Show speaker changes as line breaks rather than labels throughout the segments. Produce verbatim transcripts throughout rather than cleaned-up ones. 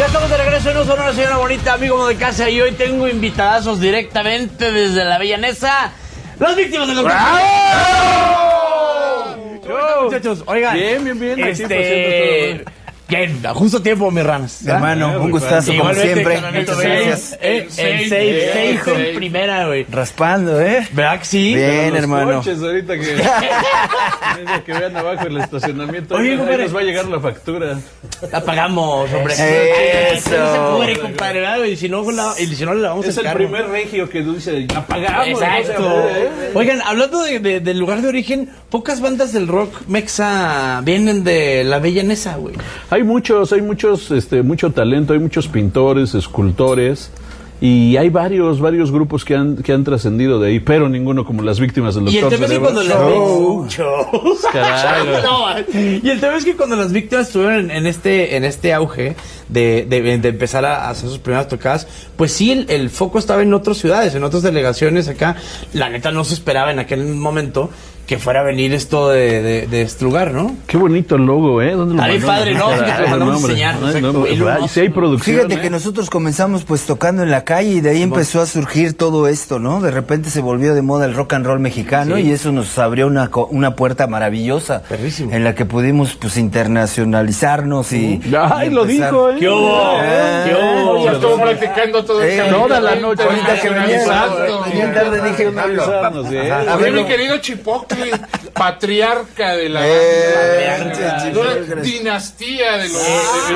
Ya estamos de regreso en un Sonora, señora bonita, amigo de casa, y hoy tengo invitadazos directamente desde la Bella Nesa, las víctimas de los... ¡Bravo! ¡Oh! Muchachos, oigan,
bien, bien, bien.
Este... Bien, a justo tiempo, mis ranas.
Hermano, un gustazo, como siempre. Muchas gracias.
En seis, seis en primera, güey.
Raspando, ¿eh?
¿Verdad que sí?
Bien, hermano.
Coches ahorita que, que vean abajo el estacionamiento.
Oye, compadre,
nos va a llegar la factura.
La pagamos, hombre.
Eso.
No se puede, compadre, ¿verdad? Y si no, la, y si no le lavamos
Es
el
el
carro.
primer regio que dice, la pagamos.
Exacto.
No se puede.
Oigan, hablando de, de, del lugar de origen, pocas bandas del rock mexa vienen de la Bella Nesa, güey.
Hay muchos, hay muchos, este, mucho talento, hay muchos pintores, escultores, y hay varios, varios grupos que han, que han trascendido de ahí, pero ninguno como las víctimas del
Y el
doctor
tema es que
Cerebro.
cuando las
Show.
víctimas...
Carajo.
No, y el tema es que cuando las víctimas estuvieron en, en este en este auge de, de, de empezar a hacer sus primeras tocadas, pues sí, el, el foco estaba en otras ciudades, en otras delegaciones acá. La neta no se esperaba en aquel momento que fuera a venir esto de, de, de este lugar, ¿no?
Qué bonito logo, ¿eh? ¿Dónde lo
Está bien
mandó?
padre, ¿no?
Caray,
Fíjate, lo mandamos a
hombre.
enseñar,
Ay,
exacto.
no,
Y lo
ay,
vamos-
sí hay producción,
Fíjate
¿eh?
que nosotros comenzamos pues tocando en la calle y de ahí empezó a surgir todo esto, ¿no? De repente se volvió de moda el rock and roll mexicano
Sí.
y eso nos abrió una, co- una puerta maravillosa.
Perrísimo.
En la que pudimos pues internacionalizarnos y...
Ay,
y
lo
empezar.
dijo, ¿eh?
¿Qué hubo?
Ah,
¿Qué hubo?
Ya estuvo practicando todo
Eh,
el
toda la noche.
Ahorita que venía,
Exacto.
venía tarde dije,
Analizarnos, ¿eh?
A
A
ver,
ver, mi
lo-
querido Chipotle, patriarca de la,
Eh,
de una dinastía de los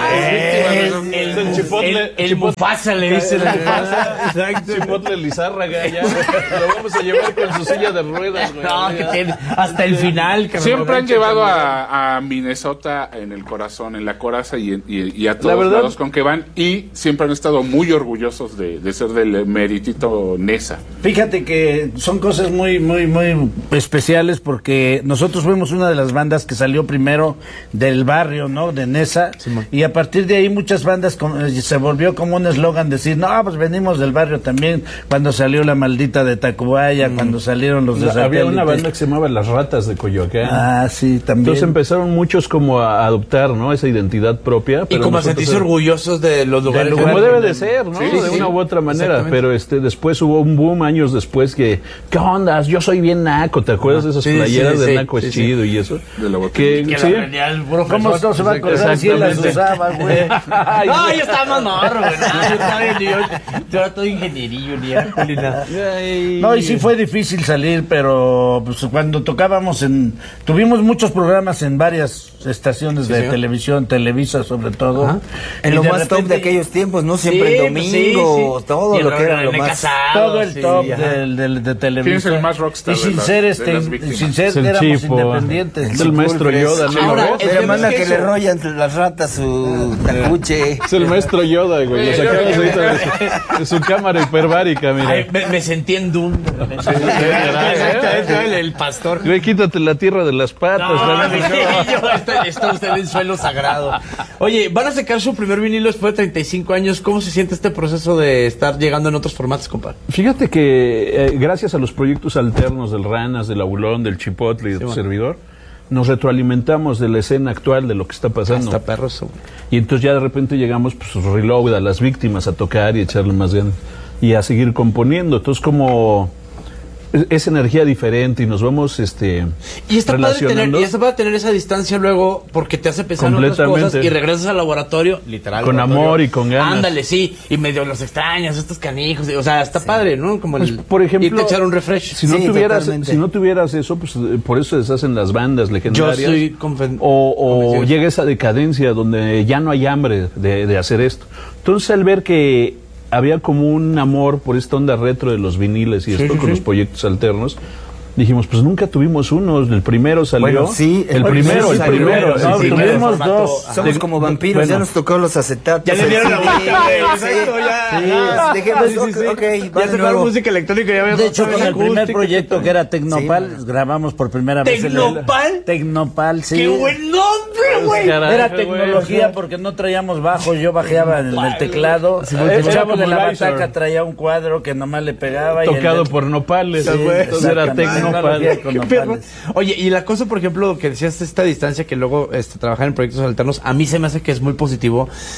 El,
víctimas de
el,
los-
El chipotle-
el, el
chipotle-
Mufasa le dice la
Exacto. Chipotle Lizárraga, ya. Lo vamos a llevar con su silla de ruedas, güey.
No, que tiene hasta el final. que
Siempre han
aprovecha
llevado
también.
a, a Minnesota en el corazón, en la coraza y, en- y, y a
La
todos
verdad-
lados con que van, y siempre han estado muy orgullosos de, de ser del meritito Nesa.
Fíjate que son cosas muy, muy, muy especiales porque nosotros fuimos una de las bandas que salió primero del barrio, ¿no? De Nesa. Y a partir de ahí muchas bandas con- eh, se volvió como un eslogan decir, no, pues venimos del barrio también. Cuando salió La Maldita de Tacubaya, cuando salieron los de
Había una
Satélite.
banda que se llamaba Las Ratas de Coyoacán.
Ah, sí, también.
Entonces empezaron muchos como a adoptar, ¿no? Esa identidad propia.
Y
pero
como a
nosotros
sentirse
era-
orgullosos de los lugares.
lugar
Como
donde-
debe de ser, ¿no?
Sí,
de
sí.
una u otra manera.
Exactamente.
Pero este después hubo un boom años después que, ¿qué onda? Yo soy bien naco. ¿Te acuerdas de esas
Sí,
playeras
sí,
de
sí,
naco
sí,
es
sí.
chido y eso?
De la botella.
Que
sí.
la vendía el puro
¿Cómo
fresón.
no se va a acordar si él las usaba, güey?
Ay,
No, yo estaba más morro, güey. No, yo estaba bien, yo, yo era todo ingenierillo, ni era ni nada.
ay.
No, y sí fue difícil salir, pero pues, cuando tocábamos en... Tuvimos muchos programas en varias estaciones de
señor.
televisión, Televisa sobre todo.
Ajá.
En
Y
lo
de
más top de
repente-
aquellos tiempos, ¿no? Siempre
Sí,
el
pues,
domingo,
sí, sí.
todo
Y
lo que era lo
René
más...
Casado,
Todo el
sí,
top
ajá.
del, del, de Televisa.
¿Quién es el más rockstar
Y sin
de la-
ser,
de
este,
las víctimas?
sin ser,
Es el
éramos
Chipo.
independientes.
Es el maestro Yoda, ¿no?
Ahora,
¿Lo ves?
el
Pero
tema
manda
es
que,
que
le
eso-
rollan las ratas su tacuche.
Es el maestro Yoda, güey. Lo
Sí,
sacamos
yo-
ahorita de su, de su cámara hiperbárica, mira.
Ay, me, me sentí en Dune. Exactamente, el, el pastor.
Güey, quítate la tierra de las patas.
No,
¿verdad?
yo, está, está usted en suelo sagrado. Oye, van a sacar su primer vinilo después de treinta y cinco años. ¿Cómo se siente este proceso de estar llegando en otros formatos, compadre?
Fíjate que eh, gracias a los proyectos alternos del Ranas, del Abulón, del Chipotle y de tu
bueno.
servidor, nos retroalimentamos de la escena actual de lo que está pasando.
Está perro eso, güey.
Y entonces ya de repente llegamos, pues, reload a las víctimas a tocar y echarle más ganas y a seguir componiendo. Entonces, como es, es energía diferente y nos vamos este,
Y está padre tener,
relacionando
y está padre tener esa distancia luego porque te hace pensar en otras
Completamente.
cosas y regresas al laboratorio, literal.
Con
laboratorio.
amor y con ganas.
Ándale, sí. Y medio los extrañas, estos canijos. O sea, está padre, ¿no? Como
Pues,
el,
por ejemplo,
irte a echar un refresh.
Si no,
Sí,
tuvieras,
totalmente.
si no tuvieras eso, pues eh, por eso se deshacen las bandas
Yo
legendarias.
estoy conven-
o o
convencido.
llega esa decadencia donde ya no hay hambre de, de hacer esto. Entonces, al ver que había como un amor por esta onda retro de los viniles y esto
sí,
con
sí.
los proyectos alternos, dijimos, pues nunca tuvimos uno. El primero salió.
Bueno, sí,
el
el
primero,
primero
el
salió.
primero.
No,
el
sí,
primero.
tuvimos
formato.
dos.
Somos
De-
como vampiros,
bueno.
ya nos tocó los acetatos.
Ya le dieron la
el
vuelta,
C D,
güey,
sí.
exacto, ya.
Sí,
Ajá.
dejemos,
Sí, sí, sí.
ok, ok,
Ya
va de
se
nuevo.
música electrónica, ya había
De hecho, con el primer
acústica,
proyecto que era Tecnopal,
Sí.
grabamos por primera vez. el-
¿Tecnopal?
Tecnopal, sí.
¡Qué buen nombre, güey!
Carajo,
Era
güey.
tecnología porque no traíamos bajo, yo bajeaba en el teclado.
Sí,
El
era
chavo
como
de la
Lysor.
bataca traía un cuadro que nomás le pegaba. y el
Tocado
del-
por nopales.
Sí,
Entonces era
exactamente.
Tecnopal.
Tecnología con
Qué perro.
nopales.
Oye, y la cosa, por ejemplo, que decías esta distancia que luego este, trabajar en proyectos alternos, a mí se me hace que es muy positivo.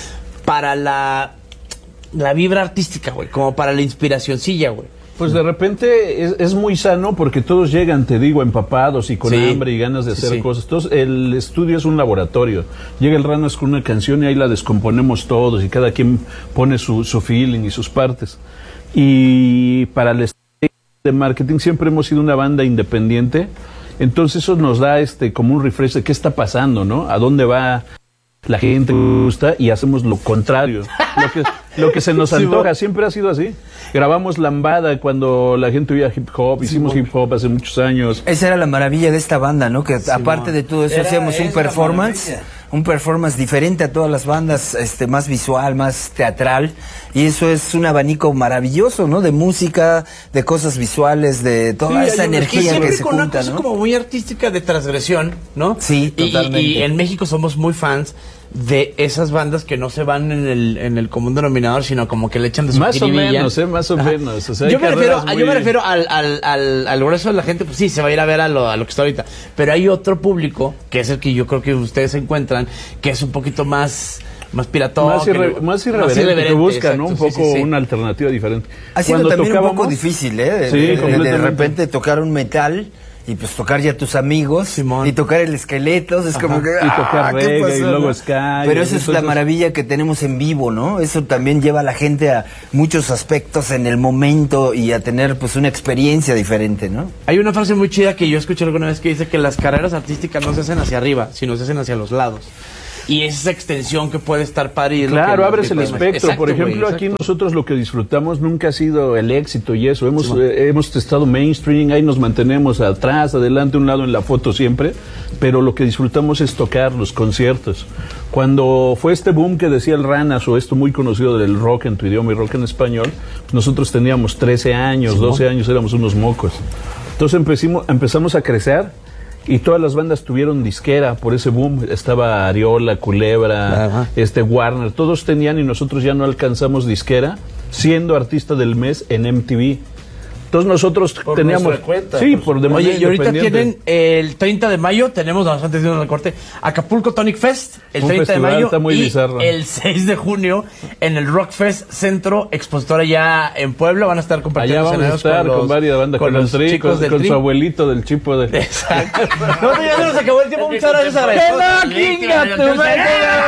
para la, la vibra artística, güey, como para la inspiracioncilla, güey.
Pues de repente es, es muy sano porque todos llegan, te digo, empapados y con
Sí.
hambre y ganas de
Sí,
hacer
sí.
cosas. Entonces el estudio es un laboratorio. Llega el Ranas con una canción y ahí la descomponemos todos y cada quien pone su, su feeling y sus partes. Y para el de marketing siempre hemos sido una banda independiente. Entonces eso nos da este como un refresh de qué está pasando, ¿no? A dónde va la gente que gusta y hacemos lo contrario. Lo que, lo que se nos antoja, siempre ha sido así. Grabamos Lambada cuando la gente oía hip hop, hicimos hip hop hace muchos años.
Esa era la maravilla de esta banda, ¿no? Que aparte de todo eso
Era-
hacíamos un
es la
performance,
maravilla.
un performance diferente a todas las bandas, este, más visual, más teatral, y eso es un abanico maravilloso, ¿no? De música, de cosas visuales, de toda
Sí,
esa
hay una- y
energía
siempre
que se
con una
junta,
cosa
¿no?
como muy artística de transgresión, ¿no?
Sí,
Y- y-
totalmente.
Y, en México somos muy fans de esas bandas que no se van en el, en el común denominador, sino como que le echan de su
Más o
jiribilla.
menos, ¿eh? Más o
Ajá.
menos. O sea, hay
yo, me refiero,
carreras
yo me
muy-
refiero al, al, al, al grueso de la gente, pues sí, se va a ir a ver a lo, a lo que está ahorita. Pero hay otro público, que es el que yo creo que ustedes encuentran, que es un poquito más, más piratón.
Más,
que
irre-
lo-
más irreverente, que busca, ¿no? Un
exacto,
poco
sí, sí, sí.
una alternativa diferente.
Ha sido
Cuando
también un poco
tocábamos-
difícil, ¿eh? De,
Sí,
de- de- de
completamente.
repente tocar un metal y pues tocar ya tus amigos
Simón.
y tocar el Esqueletos, es como que...
Y tocar
¡ah, qué
reggae,
pasó,
y luego
no?
ska,
Pero
y
esa es
entonces-
la maravilla que tenemos en vivo, ¿no? Eso también lleva a la gente a muchos aspectos en el momento y a tener pues una experiencia diferente, ¿no?
Hay una frase muy chida que yo escuché alguna vez que dice que las carreras artísticas no se hacen hacia arriba, sino se hacen hacia los lados. Y es esa extensión que puede estar padre. y es lo
Claro,
que-
abres el
Exacto,
espectro. Por
güey,
ejemplo, aquí
exacto.
nosotros lo que disfrutamos nunca ha sido el éxito y eso. Hemos, eh, hemos estado mainstream, ahí nos mantenemos atrás, adelante, un lado en la foto siempre, pero lo que disfrutamos es tocar los conciertos. Cuando fue este boom que decía el Ranas, o esto muy conocido del rock en tu idioma y rock en español, nosotros teníamos trece años, doce años, éramos unos mocos. Entonces empecimos, empezamos a crecer. Y todas las bandas tuvieron disquera por ese boom. Estaba Ariola, Culebra,
Ajá.
este Warner, todos tenían y nosotros ya no alcanzamos disquera, siendo artista del mes en M T V. Entonces nosotros
Por
teníamos...
nuestra cuenta,
sí,
por
por de manera
Oye, y ahorita
independiente.
tienen el treinta de mayo, tenemos, no, antes de irnos al corte, Acapulco Tonic Fest, el
Un
treinta de
festival,
mayo,
está muy
y
bizarro.
el seis de junio en el Rock Fest Centro Expositor allá en Puebla, van a estar compartiendo
Allá vamos a
escenarios
estar con,
los-
varias bandas, con,
los
el tri,
chicos
con,
del
con
Tri.
su abuelito del chipo de...
Exacto. No, ya se nos acabó el tiempo, muchas gracias a
¡Que no, chinga tu madre!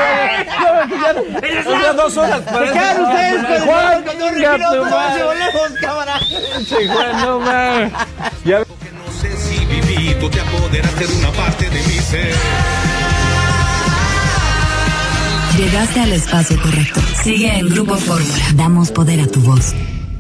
Son dos horas. Se quedan ustedes con el Juan, con un
chinga
regalo,
tu
no
madre.
se volvemos, cámara.
Che, Juan, no mames. Ya
No sé si viví, tú te apoderaste de una parte de mi ser.
Llegaste al espacio correcto. Sigue en Grupo Fórmula. Damos poder a tu voz.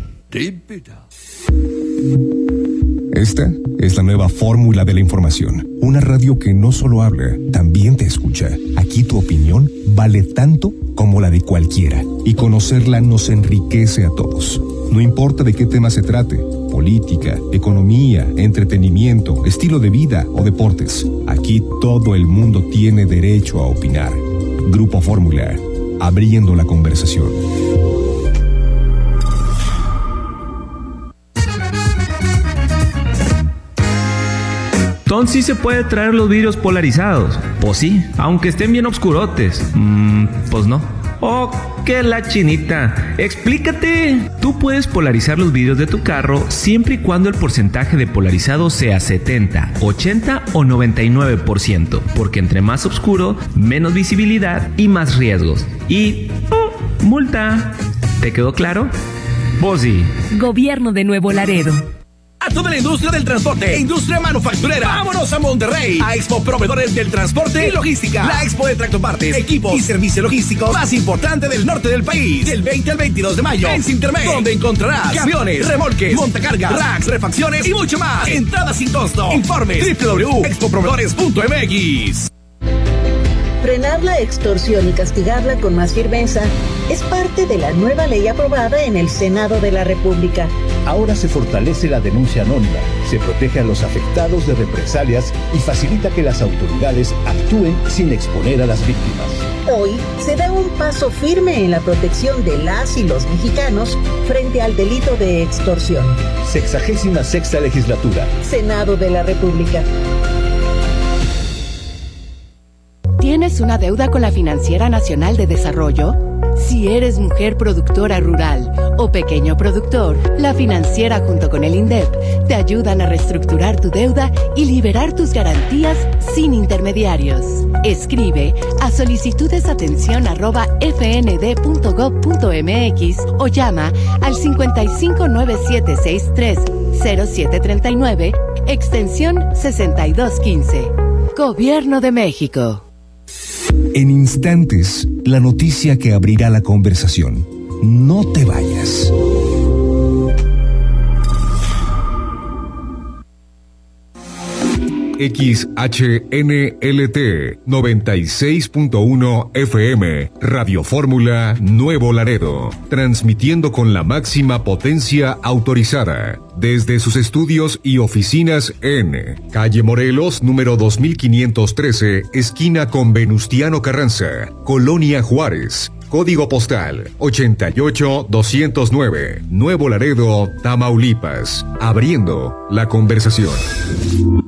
Esta es la nueva fórmula de la información. Una radio que no solo habla, también te escucha. Aquí tu opinión vale tanto como la de cualquiera. Y conocerla nos enriquece a todos. No importa de qué tema se trate, política, economía, entretenimiento, estilo de vida o deportes. Aquí todo el mundo tiene derecho a opinar. Grupo Fórmula, abriendo la conversación.
Entonces sí se puede traer los vidrios polarizados. Pues sí, aunque estén bien oscurotes. Mm, pues no. Oh, que la chinita. Explícate. Tú puedes polarizar los vidrios de tu carro siempre y cuando el porcentaje de polarizado sea setenta, ochenta o noventa y nueve por ciento. Porque entre más oscuro, menos visibilidad y más riesgos. Y... oh, multa. ¿Te quedó claro? Pues sí.
Gobierno de Nuevo Laredo.
A toda la industria del transporte e industria manufacturera. Vámonos a Monterrey, a Expo Proveedores del Transporte y Logística. La expo de tractopartes, equipos y servicio logístico más importante del norte del país. Del veinte al veintidós de mayo en Sintermex, donde encontrarás camiones, remolques, montacargas, racks, refacciones y mucho más. Entrada sin costo. Informes doble u doble u doble u punto expo proveedores punto m x.
Frenar la extorsión y castigarla con más firmeza es parte de la nueva ley aprobada en el Senado de la República.
Ahora se fortalece la denuncia anónima, se protege a los afectados de represalias y facilita que las autoridades actúen sin exponer a las víctimas.
Hoy se da un paso firme en la protección de las y los mexicanos frente al delito de extorsión.
Sexagésima sexta legislatura.
Senado de la República.
¿Tienes una deuda con la Financiera Nacional de Desarrollo? Si eres mujer productora rural o pequeño productor, la Financiera junto con el INDEP te ayudan a reestructurar tu deuda y liberar tus garantías sin intermediarios. Escribe a solicitudesatención arroba fnd.gov.mx o llama al cincuenta y cinco nueve siete sesenta y tres cero siete treinta y nueve, extensión sesenta y dos quince. Gobierno de México.
En instantes, la noticia que abrirá la conversación. No te vayas. X H N L T noventa y seis punto uno F M, Radio Fórmula Nuevo Laredo, transmitiendo con la máxima potencia autorizada desde sus estudios y oficinas en Calle Morelos, número dos mil quinientos trece, esquina con Venustiano Carranza, Colonia Juárez. Código postal ochenta y ocho doscientos nueve, Nuevo Laredo, Tamaulipas. Abriendo la conversación.